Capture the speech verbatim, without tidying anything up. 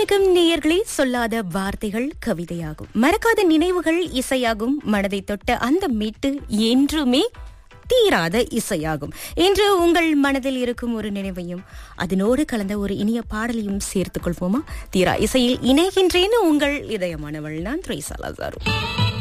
வணக்கம் நேயர்களே. சொல்லாத வார்த்தைகள் கவிதையாகும், மறக்காத நினைவுகள் இசையாகும், மனதை தொட்ட அந்த மீட்டு என்றுமே தீராத இசையாகும். இன்று உங்கள் மனதில் இருக்கும் ஒரு நினைவையும் அதனோடு கலந்த ஒரு இனிய பாடலையும் சேர்த்துக் கொள்வோமா? தீரா இசையில் இணைகின்றேன்னு உங்கள் இதயமானவள் நான் த்ரேசா லாசாரு.